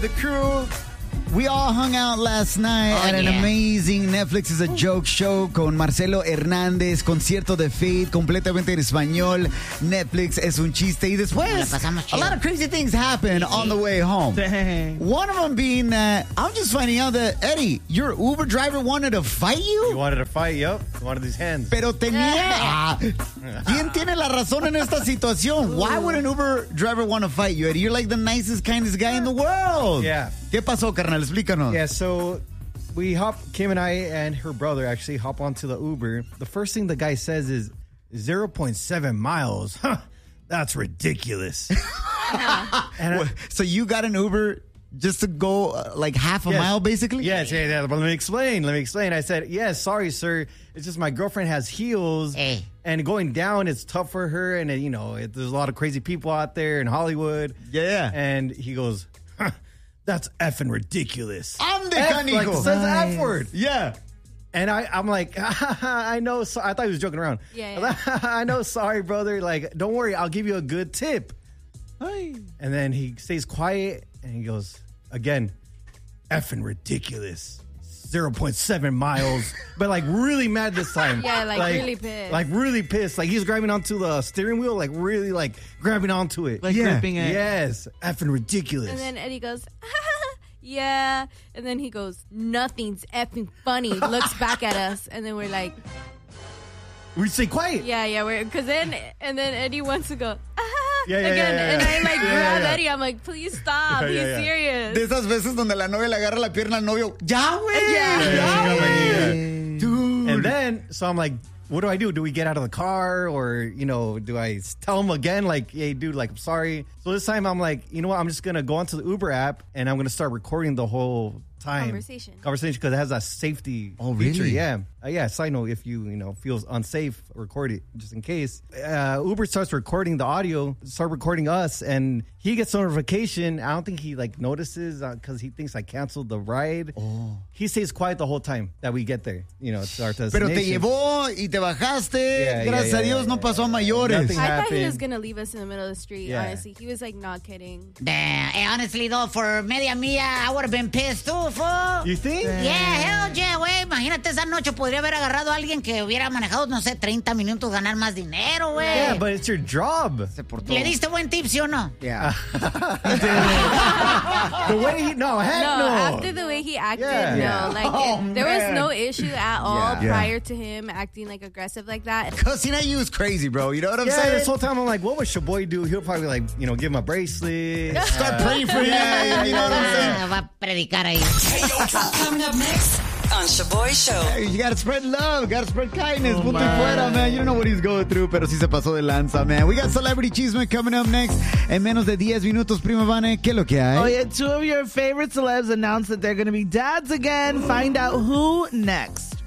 The crew, we all hung out last night at an amazing Netflix is a Joke show con Marcelo Hernández, concierto de Fate, completamente en español. Netflix es un chiste. Y después, a lot of crazy things happen on the way home. Dang. One of them being that I'm just finding out that, Eddie, your Uber driver wanted to fight you? He wanted to fight, yep. He wanted these hands. Pero tenía... ¿Quién tiene la razón en esta situación? Why would an Uber driver want to fight you, Eddie? You're like the nicest, kindest guy in the world. Yeah. ¿Qué pasó, carnal? Explícanos. Yeah, so Kim and I and her brother actually hop onto the Uber. The first thing the guy says is 0.7 miles. Huh, that's ridiculous. So you got an Uber just to go like half a mile, basically? Yes, yeah. But let me explain. I said, yes, sorry, sir. It's just my girlfriend has heels. Hey. And going down, it's tough for her. And, there's a lot of crazy people out there in Hollywood. Yeah. And he goes, that's effing ridiculous. Ande, F, canijo. like, says the F word. Yeah. And I'm like, I know. So I thought he was joking around. Yeah. I know. Sorry, brother. Like, don't worry. I'll give you a good tip. Ay. And then he stays quiet and he goes, again, effing ridiculous. 0.7 miles. But like really mad this time. Yeah, like really pissed. Like really pissed. Like he's grabbing onto the steering wheel, like really like grabbing onto it. Like gripping it. Yes. Effing ridiculous. And then Eddie goes, yeah. And then he goes, nothing's effing funny. Looks back at us. And then we're like, we stay quiet. yeah. And then Eddie wants to go, Yeah, again. And I like grab yeah. Eddie. I'm like, please stop. He's serious. De esas veces donde la novia le agarra la pierna al novio. ¡Ya, güey! Yeah. Yeah. Dude. And then, so I'm like, what do? Do we get out of the car? Or, do I tell him again? Like, hey, dude, like, I'm sorry. So this time I'm like, you know what? I'm just going to go onto the Uber app and I'm going to start recording the whole time. Conversation Because it has a safety feature. Yeah. Side note, if you, feels unsafe, record it just in case. Uber starts recording the audio, start recording us, and he gets notification. I don't think he notices because he thinks I canceled the ride. Oh. He stays quiet the whole time that we get there, to our destination. Pero te llevó y te bajaste. Yeah, Gracias a Dios no pasó a mayores. Nothing I thought he happened. was going to leave us in the middle of the street, Yeah. honestly. He was like, not kidding. Damn. Honestly, though, for media milla, I would have been pissed too, fool. You think? Yeah, hell yeah, güey. Imagínate, esa noche podría haber agarrado a alguien que hubiera manejado, no sé, 30 minutos, ganar más dinero, güey. Yeah, but it's your job. ¿Le diste buen tip, sí o no? Yeah. The way heck no. After the way he acted, Yeah. no. Like, there was no issue at all Yeah. prior to him acting like aggressive like that. Cussing at you is crazy, bro. You know what I'm Yeah, saying? this whole time I'm like, what would Shaboy do? He'll probably give him a bracelet. Start praying for you. You know what I'm saying? Va a predicar ahí. Coming up next on Shaboy Show. Hey, you gotta spread love, gotta spread kindness. Punto y fuera, man. You don't know what he's going through, pero sí se pasó de lanza, man. We got Celebrity Chisme coming up next. En menos de 10 minutos, Prima Vane, ¿qué es lo que hay? Oh, yeah. 2 of your favorite celebs announced that they're going to be dads again. Find out who next.